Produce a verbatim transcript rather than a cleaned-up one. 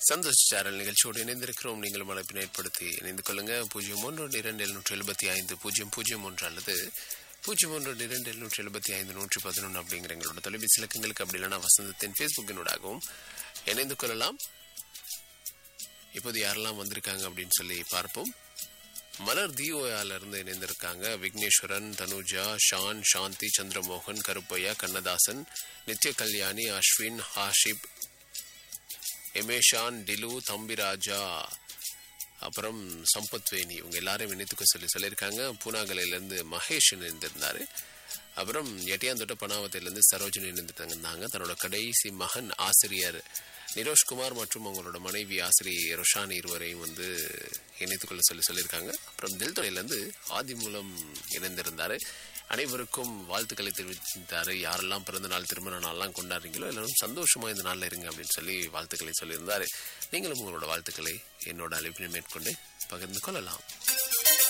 Santhosh channel நிகழ்ச்சியோடு இணைந்திருக்கிறோம். நீங்களும் அழைப்பினை ஏற்படுத்தி இணைந்து கொள்ளுங்க. பூஜ்ஜியம் ஒன்று இரண்டு எழுநூற்றி எழுபத்தி ஐந்து பூஜ்ஜியம் பூஜ்ஜியம் ஒன்று அல்லது பூஜ்ஜியம் ஒன்று இரண்டு எழுநூற்றி எழுபத்தி ஐந்து நூற்றி பதினொன்று அப்படிங்கிற எங்களோட தொலைபேசி இலக்கங்களுக்கு அப்படி இல்லைனா வசந்தத்தின் ஃபேஸ்புக்கினூடாகவும் இணைந்து கொள்ளலாம். இப்போது யாரெல்லாம் வந்திருக்காங்க அப்படின்னு சொல்லி பார்ப்போம். மலர் தீஓயால இருந்து இணைந்திருக்காங்க. விக்னேஸ்வரன், தனுஜா, ஷான், சாந்தி, சந்திரமோகன், கருப்பையா, கண்ணதாசன், நித்ய கல்யாணி, அஸ்வின், ஹாஷிப், எமேஷான், டிலு, தம்பிராஜா, அப்புறம் சம்பத்வேணி இவங்க எல்லாரையும் இணைத்துக்க சொல்லி சொல்லியிருக்காங்க. பூனாகலையிலேருந்து மகேஷ் இணைந்திருந்தாரு. அப்புறம் எட்டியாந்தோட்ட பனாவத்திலிருந்து சரோஜினி இணைந்துட்டாங்க. தன்னோட கடைசி மகன் ஆசிரியர் நிரோஷ்குமார் மற்றும் அவங்களோட மனைவி ஆசிரியர் ரோஷானி இருவரையும் வந்து இணைத்துக்கொள்ள சொல்லி சொல்லியிருக்காங்க. அப்புறம் தில்துறையிலேருந்து ஆதி மூலம் இணைந்திருந்தார். அனைவருக்கும் வாழ்த்துக்களை தெரிவித்தார். யாரெல்லாம் பிறந்த நாள் திருமண நாள்லாம் கொண்டாடுறீங்களோ எல்லாரும் சந்தோஷமாக இந்த நாளில் இருங்க அப்படின்னு சொல்லி வாழ்த்துக்களை சொல்லியிருந்தார். நீங்களும் உங்களோட வாழ்த்துக்களை என்னோட அழைப்பினை மேற்கொண்டு பகிர்ந்து கொள்ளலாம்.